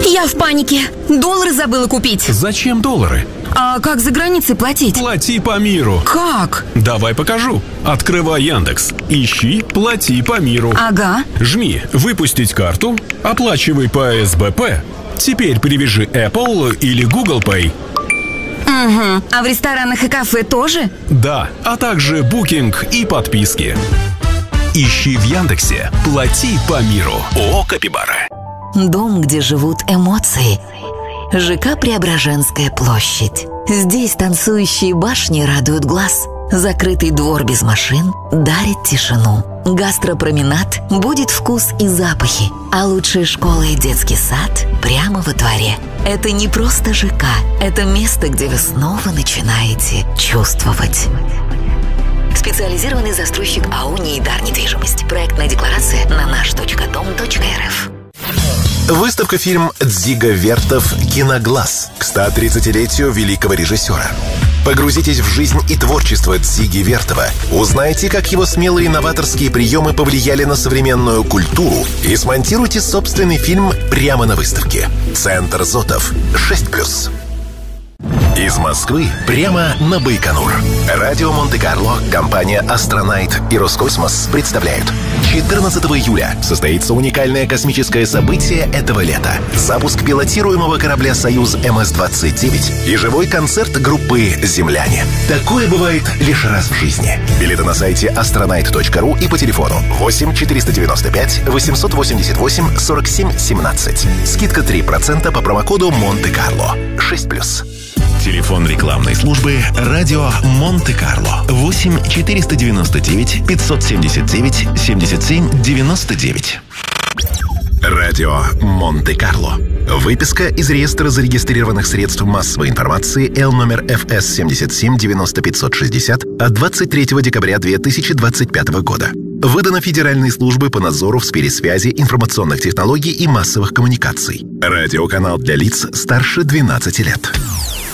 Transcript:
Я в панике. Доллары забыла купить. Зачем доллары? А как за границей платить? Плати по миру. Как? Давай покажу. Открывай Яндекс. Ищи «Плати по миру». Ага. Жми «Выпустить карту», оплачивай по СБП. Теперь привяжи Apple или Google Pay. Угу. А в ресторанах и кафе тоже? Да, а также букинг и подписки. Ищи в Яндексе «Плати по миру». ООО «Капибара». Дом, где живут эмоции. ЖК Преображенская площадь. Здесь танцующие башни радуют глаз. Закрытый двор без машин дарит тишину. Гастропроменад будет вкус и запахи. А лучшая школа и детский сад прямо во дворе. Это не просто ЖК. Это место, где вы снова начинаете чувствовать. Специализированный застройщик АО «Нейдар недвижимость». Проектная декларация на наш.дом.рф. Выставка «Фильм Дзига Вертов. Киноглаз» к 130-летию великого режиссера. Погрузитесь в жизнь и творчество Дзиги Вертова. Узнайте, как его смелые новаторские приемы повлияли на современную культуру, и смонтируйте собственный фильм прямо на выставке. Центр Зотов. 6+. Из Москвы прямо на Байконур. Радио Монте-Карло, компания «Астронайт» и «Роскосмос» представляют. 14 июля состоится уникальное космическое событие этого лета. Запуск пилотируемого корабля «Союз МС-29» и живой концерт группы «Земляне». Такое бывает лишь раз в жизни. Билеты на сайте astronaut.ru и по телефону 8 495 888 47 17. Скидка 3% по промокоду Монте-Карло. 6+. Телефон рекламной службы «Радио Монте-Карло» 8 499 579 77 99. Радио Монте-Карло. Выписка из реестра зарегистрированных средств массовой информации Л номер ФС 77 90 560 от 23 декабря 2025 года. Выдано Федеральной службой по надзору в сфере связи, информационных технологий и массовых коммуникаций. Радиоканал для лиц старше 12 лет.